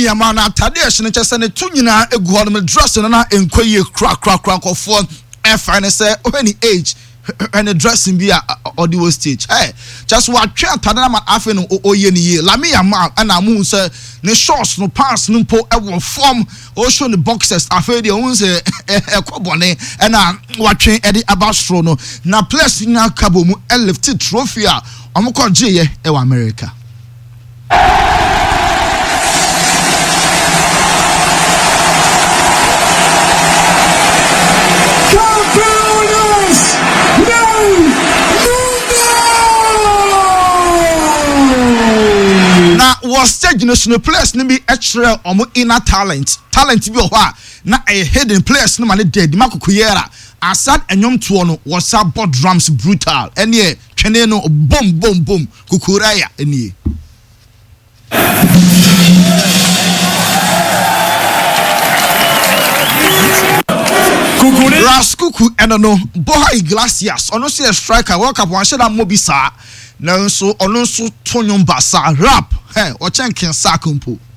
Yaman atade ehye ne chese ne tu nyina egu ho no dress no na enkoye kra kofo e fine say any age and the dressing be audio stage. Hey, just what try atade na man afi no oye ni ye. Lami Yaman ana mu say ne shorts no pants no po e wo form o show the boxers afi de won say ekobone and what try e di abastro no na place nya kabo mu e lift trophy a omko gye e wa America. Now was stage national players ni be extra omo inner talent bi ho na a hidden players no man dead makokuyera asad enyom to no was about drums brutal ene twene no boom kukuraya ene Raskuku eno Boha Iglesias ono se striker World Cup wan sheda mobisa na nso ono nso tonyon basa rap o chenkin sakumpo